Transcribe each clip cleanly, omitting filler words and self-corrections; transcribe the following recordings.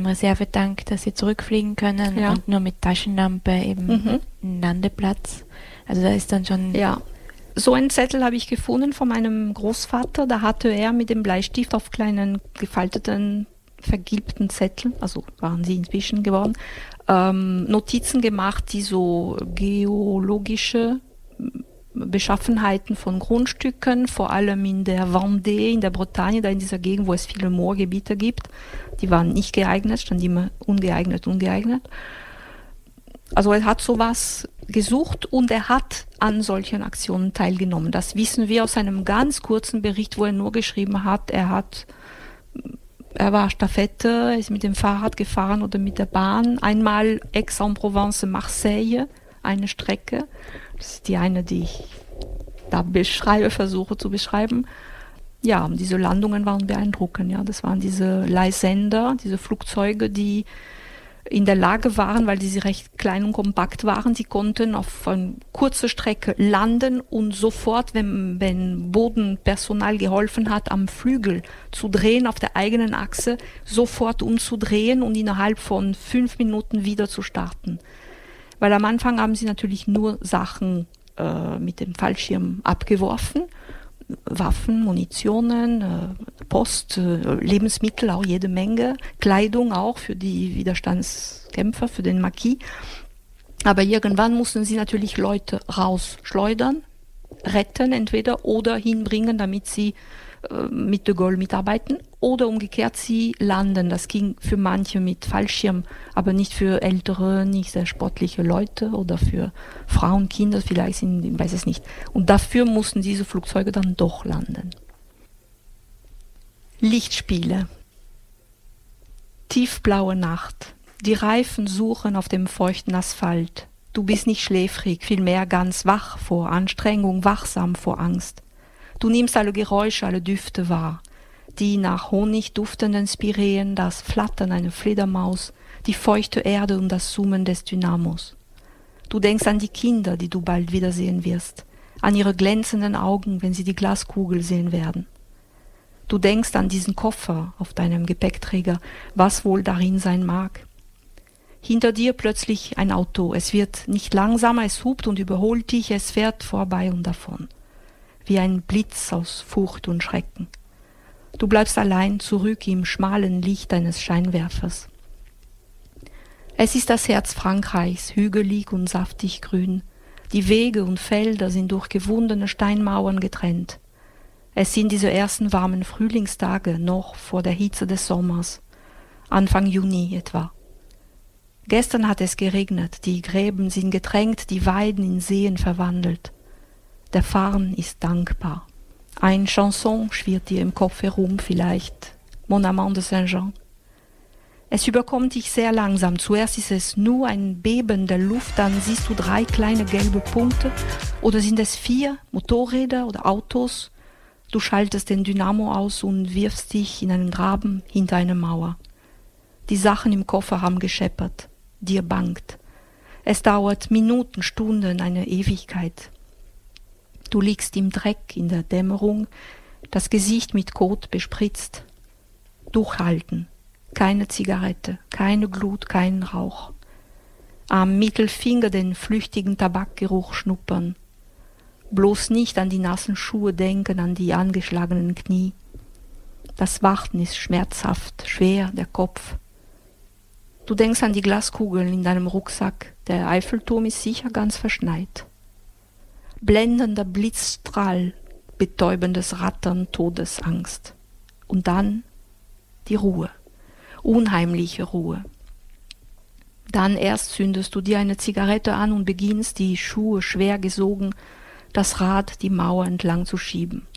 Reservetank, dass sie zurückfliegen können und nur mit Taschenlampe eben einen Landeplatz. Also da ist dann schon... Ja, so einen Zettel habe ich gefunden von meinem Großvater. Da hatte er mit dem Bleistift auf kleinen gefalteten, vergilbten Zetteln, also waren sie inzwischen geworden, Notizen gemacht, die so geologische Beschaffenheiten von Grundstücken, vor allem in der Vendée, in der Bretagne, da in dieser Gegend, wo es viele Moorgebiete gibt. Die waren nicht geeignet, stand immer ungeeignet. Also er hat sowas gesucht und er hat an solchen Aktionen teilgenommen. Das wissen wir aus einem ganz kurzen Bericht, wo er nur geschrieben hat, er war Stafette, ist mit dem Fahrrad gefahren oder mit der Bahn. Einmal Aix-en-Provence, Marseille, eine Strecke. Das ist die eine, die ich da versuche zu beschreiben. Ja, diese Landungen waren beeindruckend. Ja, das waren diese Leihsender, diese Flugzeuge, die in der Lage waren, weil sie recht klein und kompakt waren, die konnten auf eine kurze Strecke landen und sofort, wenn Bodenpersonal geholfen hat, am Flügel zu drehen, auf der eigenen Achse, sofort umzudrehen und innerhalb von 5 Minuten wieder zu starten. Weil am Anfang haben sie natürlich nur Sachen mit dem Fallschirm abgeworfen, Waffen, Munitionen, Post, Lebensmittel, auch jede Menge, Kleidung auch für die Widerstandskämpfer, für den Maquis. Aber irgendwann mussten sie natürlich Leute rausschleudern, retten entweder oder hinbringen, damit sie mit de Gaulle mitarbeiten oder umgekehrt sie landen. Das ging für manche mit Fallschirm, aber nicht für ältere, nicht sehr sportliche Leute oder für Frauen, Kinder vielleicht, ich weiß es nicht. Und dafür mussten diese Flugzeuge dann doch landen. Lichtspiele. Tiefblaue Nacht. Die Reifen suchen auf dem feuchten Asphalt. Du bist nicht schläfrig, vielmehr ganz wach vor Anstrengung, wachsam vor Angst. Du nimmst alle Geräusche, alle Düfte wahr. Die nach Honig duftenden Spireen, das Flattern einer Fledermaus, die feuchte Erde und das Summen des Dynamos. Du denkst an die Kinder, die du bald wiedersehen wirst, an ihre glänzenden Augen, wenn sie die Glaskugel sehen werden. Du denkst an diesen Koffer auf deinem Gepäckträger, was wohl darin sein mag. Hinter dir plötzlich ein Auto, es wird nicht langsamer, es hupt und überholt dich, es fährt vorbei und davon. Wie ein Blitz aus Furcht und Schrecken. Du bleibst allein zurück im schmalen Licht eines Scheinwerfers. Es ist das Herz Frankreichs, hügelig und saftig grün. Die Wege und Felder sind durch gewundene Steinmauern getrennt. Es sind diese ersten warmen Frühlingstage noch vor der Hitze des Sommers, Anfang Juni etwa. Gestern hat es geregnet, die Gräben sind getränkt, die Weiden in Seen verwandelt. Der Farn ist dankbar. Ein Chanson schwirrt dir im Kopf herum, vielleicht Mon Amant de Saint-Jean. Es überkommt dich sehr langsam. Zuerst ist es nur ein Beben der Luft, dann siehst du 3 kleine gelbe Punkte. Oder sind es 4 Motorräder oder Autos? Du schaltest den Dynamo aus und wirfst dich in einen Graben hinter eine Mauer. Die Sachen im Koffer haben gescheppert. Dir bangt. Es dauert Minuten, Stunden, eine Ewigkeit. Du liegst im Dreck in der Dämmerung, das Gesicht mit Kot bespritzt. Durchhalten. Keine Zigarette, keine Glut, kein Rauch. Am Mittelfinger den flüchtigen Tabakgeruch schnuppern. Bloß nicht an die nassen Schuhe denken, an die angeschlagenen Knie. Das Warten ist schmerzhaft, schwer, der Kopf. Du denkst an die Glaskugeln in deinem Rucksack. Der Eiffelturm ist sicher ganz verschneit. Blendender Blitzstrahl, betäubendes Rattern, Todesangst. Und dann die Ruhe, unheimliche Ruhe. Dann erst zündest du dir eine Zigarette an und beginnst, die Schuhe schwer gesogen, das Rad die Mauer entlang zu schieben.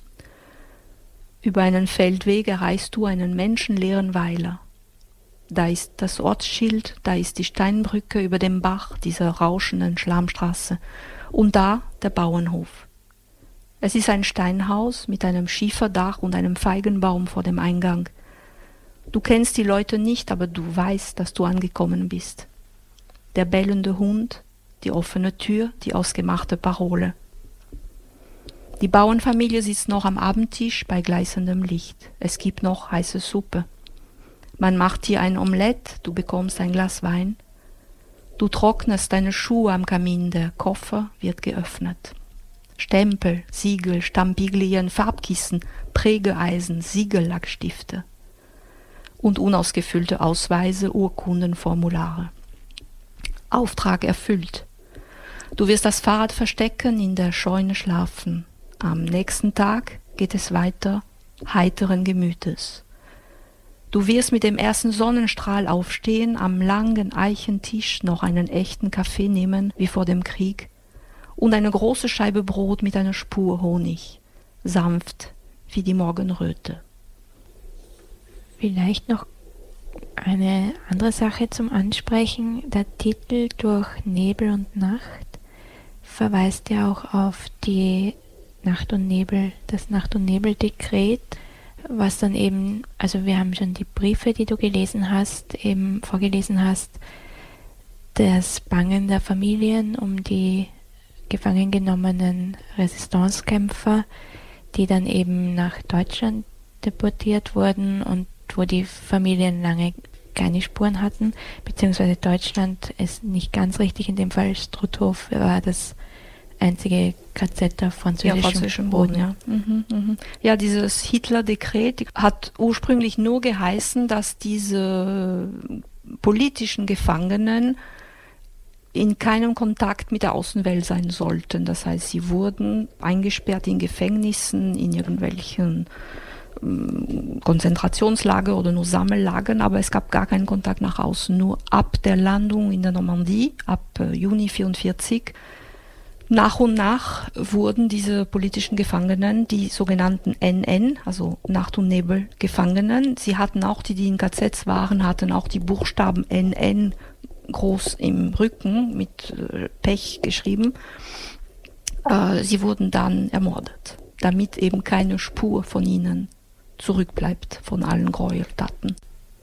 Über einen Feldweg erreichst du einen menschenleeren Weiler. Da ist das Ortsschild, da ist die Steinbrücke über dem Bach, dieser rauschenden Schlammstraße. Und da der Bauernhof. Es ist ein Steinhaus mit einem Schieferdach und einem Feigenbaum vor dem Eingang. Du kennst die Leute nicht, aber du weißt, dass du angekommen bist. Der bellende Hund, die offene Tür, die ausgemachte Parole. Die Bauernfamilie sitzt noch am Abendtisch bei gleißendem Licht. Es gibt noch heiße Suppe. Man macht dir ein Omelett, du bekommst ein Glas Wein. Du trocknest deine Schuhe am Kamin, der Koffer wird geöffnet. Stempel, Siegel, Stampiglien, Farbkissen, Prägeeisen, Siegellackstifte und unausgefüllte Ausweise, Urkunden, Formulare. Auftrag erfüllt. Du wirst das Fahrrad verstecken, in der Scheune schlafen. Am nächsten Tag geht es weiter, heiteren Gemütes. Du wirst mit dem ersten Sonnenstrahl aufstehen, am langen Eichentisch noch einen echten Kaffee nehmen, wie vor dem Krieg, und eine große Scheibe Brot mit einer Spur Honig, sanft wie die Morgenröte. Vielleicht noch eine andere Sache zum Ansprechen. Der Titel Durch Nebel und Nacht verweist ja auch auf die Nacht und Nebel, das Nacht- und Nebel-Dekret, was dann eben, also wir haben schon die Briefe, die du gelesen hast, eben vorgelesen hast, das Bangen der Familien um die gefangen genommenen Resistancekämpfer, die dann eben nach Deutschland deportiert wurden und wo die Familien lange keine Spuren hatten, beziehungsweise Deutschland ist nicht ganz richtig, in dem Fall Struthof war das einzige KZ auf französischem Boden. Ja. Ja, dieses Hitler-Dekret hat ursprünglich nur geheißen, dass diese politischen Gefangenen in keinem Kontakt mit der Außenwelt sein sollten. Das heißt, sie wurden eingesperrt in Gefängnissen, in irgendwelchen Konzentrationslager oder nur Sammellagern, aber es gab gar keinen Kontakt nach außen. Nur ab der Landung in der Normandie, ab Juni 1944, nach und nach wurden diese politischen Gefangenen, die sogenannten NN, also Nacht- und Nebel-Gefangenen, sie hatten auch, die in KZs waren, hatten auch die Buchstaben NN groß im Rücken mit Pech geschrieben. Sie wurden dann ermordet, damit eben keine Spur von ihnen zurückbleibt, von allen Gräueltaten.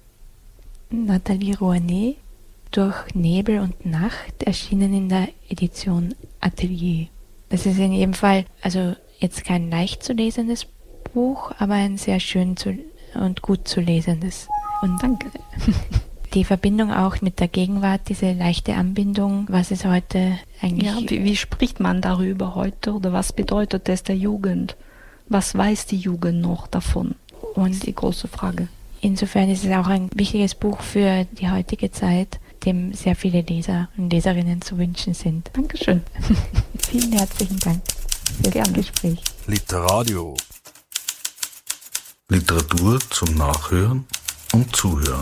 Nathalie Rouanet, Durch Nebel und Nacht, erschienen in der Edition Atelier. Das ist in jedem Fall, also jetzt kein leicht zu lesendes Buch, aber ein sehr schön und gut zu lesendes. Und danke. Die Verbindung auch mit der Gegenwart, diese leichte Anbindung, was ist heute eigentlich... Ja, wie spricht man darüber heute oder was bedeutet es der Jugend? Was weiß die Jugend noch davon? Und die große Frage. Insofern ist es auch ein wichtiges Buch für die heutige Zeit, dem sehr viele Leser und Leserinnen zu wünschen sind. Dankeschön. Vielen herzlichen Dank für das Gespräch. Literadio. Literatur zum Nachhören und Zuhören.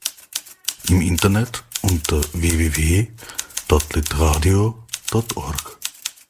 Im Internet unter www.literadio.org.